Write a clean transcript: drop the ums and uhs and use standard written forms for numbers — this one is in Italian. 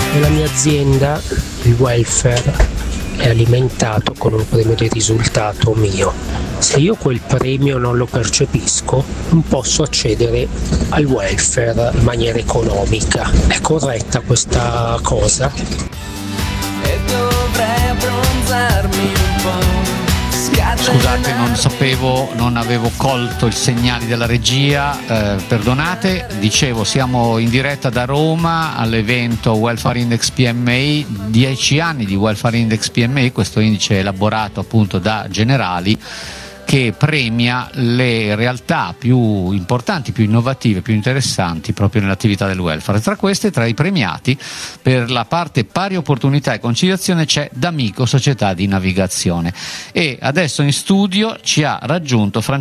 Nella mia azienda il welfare è alimentato con un premio di risultato mio. Se io quel premio non lo percepisco, non posso accedere al welfare in maniera economica. È corretta questa cosa? E dovrei abbronzarmi un po'. Scusate, non sapevo, non avevo colto i segnali della regia, perdonate. Dicevo, siamo in diretta da Roma all'evento Welfare Index PMI, 10 anni di Welfare Index PMI, questo indice elaborato appunto da Generali, che premia le realtà più importanti, più innovative, più interessanti proprio nell'attività del welfare. Tra queste, tra i premiati, per la parte pari opportunità e conciliazione c'è D'Amico Società di Navigazione. E adesso in studio ci ha raggiunto